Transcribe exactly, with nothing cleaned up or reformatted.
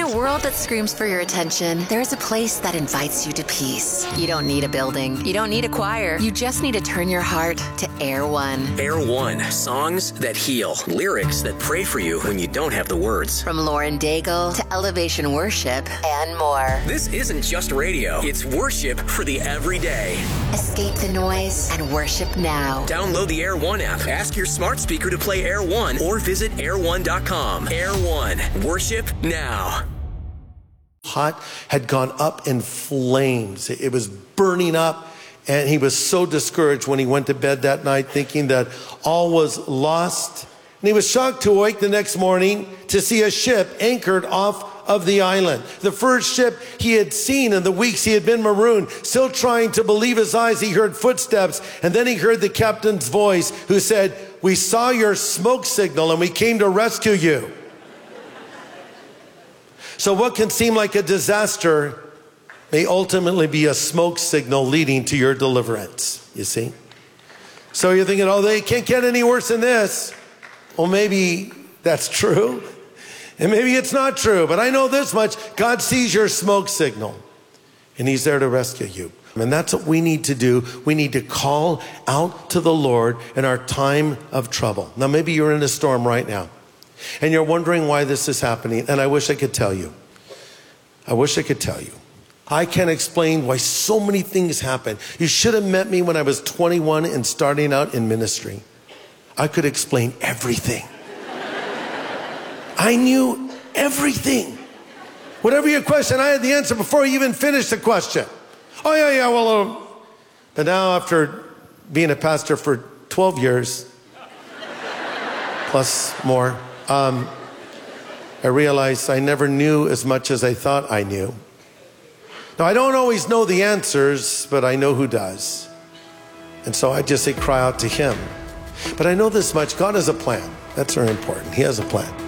a world that screams for your attention, there's a place that invites you to peace. You don't need a building. You don't need a choir. You just need to turn your heart to Air One. Air One. Songs that heal. Lyrics that pray for you when you don't have the words. From Lauren Daigle to Elevation Worship and more. This isn't just radio. It's worship for the everyday. Escape the noise and worship now. Download the Air One app. Ask your smart speaker to play Air One or visit air one dot com. Air One. Worship now. Hot had gone up in flames. It was burning up, and he was so discouraged when he went to bed that night thinking that all was lost. And he was shocked to awake the next morning to see a ship anchored off of the island. The first ship he had seen in the weeks he had been marooned. Still trying to believe his eyes, he heard footsteps, and then he heard the captain's voice who said, "We saw your smoke signal and we came to rescue you." So what can seem like a disaster may ultimately be a smoke signal leading to your deliverance, you see? So you're thinking, oh, they can't get any worse than this. Well, maybe that's true. And maybe it's not true. But I know this much. God sees your smoke signal, and he's there to rescue you. And that's what we need to do. We need to call out to the Lord in our time of trouble. Now, maybe you're in a storm right now, and you're wondering why this is happening. And I wish I could tell you. I wish I could tell you. I can't explain why so many things happen. You should have met me when I was twenty-one and starting out in ministry. I could explain everything. I knew everything. Whatever your question, I had the answer before you even finished the question. Oh, yeah, yeah, well, uh, but now after being a pastor for twelve years, plus more, um, I realized I never knew as much as I thought I knew. Now, I don't always know the answers, but I know who does. And so I just say, cry out to him. But I know this much, God has a plan. That's very important. He has a plan.